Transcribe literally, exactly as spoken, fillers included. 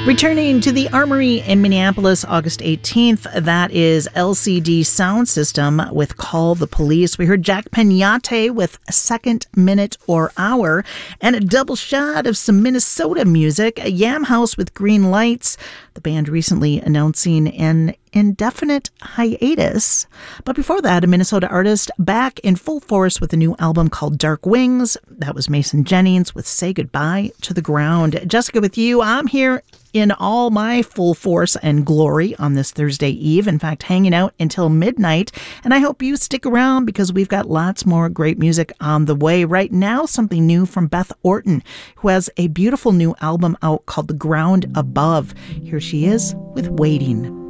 Returning to the Armory in Minneapolis, August eighteenth, that is L C D Sound System with Call the Police. We heard Jack Peñate with Second, Minute, or Hour, and a double shot of some Minnesota music, a Yam House with Green Lights, the band recently announcing an indefinite hiatus. But before that, a Minnesota artist back in full force with a new album called Dark Wings. That was Mason Jennings with Say Goodbye to the Ground. Jessica with you. I'm here in all my full force and glory on this Thursday Eve. In fact, hanging out until midnight. And I hope you stick around because we've got lots more great music on the way. Right now, something new from Beth Orton, who has a beautiful new album out called The Ground Above. Here she is with Waiting.